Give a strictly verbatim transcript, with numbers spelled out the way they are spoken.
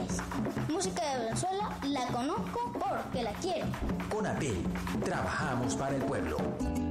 es. Música de Venezuela la conozco porque la quiero. Conatel, trabajamos para el pueblo.